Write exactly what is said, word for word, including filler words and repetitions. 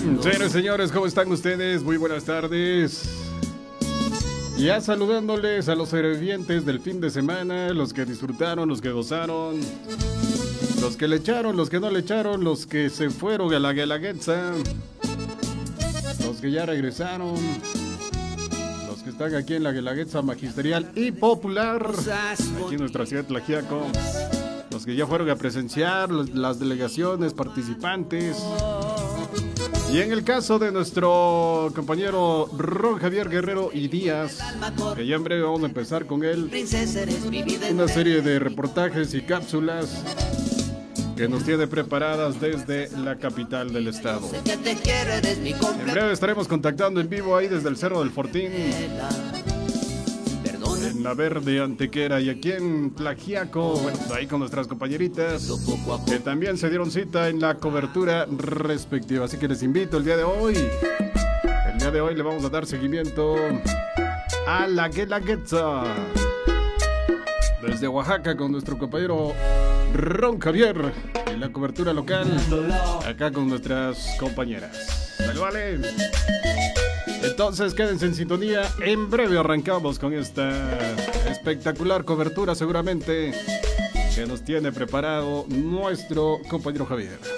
Señores, señores, ¿cómo están ustedes? Muy buenas tardes. Ya saludándoles a los sobrevivientes del fin de semana, los que disfrutaron, los que gozaron, los que le echaron, los que no le echaron, los que se fueron a la Guelaguetza, los que ya regresaron, los que están aquí en la Guelaguetza magisterial y popular, aquí en nuestra ciudad de Tlaxiaco, los que ya fueron a presenciar, los, las delegaciones, participantes. Y en el caso de nuestro compañero Ron Javier Guerrero y Díaz, que ya en breve vamos a empezar con él una serie de reportajes y cápsulas que nos tiene preparadas desde la capital del estado. En breve estaremos contactando en vivo ahí desde el Cerro del Fortín, en La Verde, Antequera, y aquí en Tlaxiaco, bueno, ahí con nuestras compañeritas que también se dieron cita en la cobertura respectiva. Así que les invito el día de hoy, el día de hoy le vamos a dar seguimiento a la Guelaguetza desde Oaxaca con nuestro compañero Ron Javier en la cobertura local, acá con nuestras compañeras. ¡Salud, vale! Entonces quédense en sintonía, en breve arrancamos con esta espectacular cobertura seguramente que nos tiene preparado nuestro compañero Javier.